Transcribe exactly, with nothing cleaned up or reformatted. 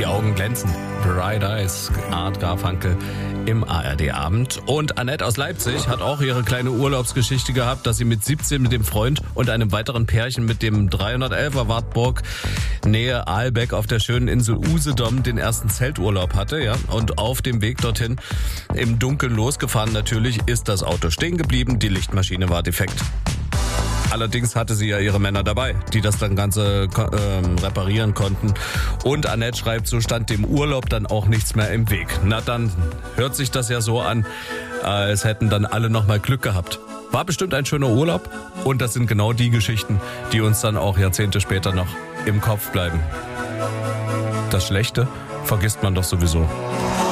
Die Augen glänzen. Bright Eyes, Art Garfunkel im A R D-Abend. Und Annette aus Leipzig hat auch ihre kleine Urlaubsgeschichte gehabt, dass sie mit siebzehn mit dem Freund und einem weiteren Pärchen mit dem dreihundertelfer Wartburg Nähe Aalbeck auf der schönen Insel Usedom den ersten Zelturlaub hatte. Ja? Und auf dem Weg dorthin im Dunkeln losgefahren natürlich ist das Auto stehen geblieben, die Lichtmaschine war defekt. Allerdings hatte sie ja ihre Männer dabei, die das dann Ganze ähm, reparieren konnten. Und Annette schreibt, so stand dem Urlaub dann auch nichts mehr im Weg. Na dann hört sich das ja so an, als hätten dann alle nochmal Glück gehabt. War bestimmt ein schöner Urlaub und das sind genau die Geschichten, die uns dann auch Jahrzehnte später noch im Kopf bleiben. Das Schlechte vergisst man doch sowieso.